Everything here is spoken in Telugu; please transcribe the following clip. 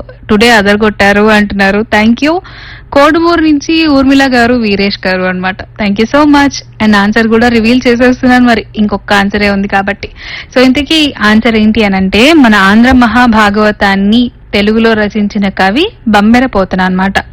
టుడే అదరగొట్టారు అంటున్నారు. Thank you. కోడుమూరు నుంచి ఊర్మిళ గారు, వీరేష్ గారు అన్నమాట. Thank you so much. And answer కూడా రివీల్ చేసేస్తున్నాను, మరి ఇంకొక ఆన్సరే ఉంది కాబట్టి. సో ఇంతకీ ఆన్సర్ ఏంటి అనంటే, మన ఆంధ్ర మహాభాగవతాన్ని తెలుగులో రచించిన కవి బమ్మెర పోతన అన్నమాట.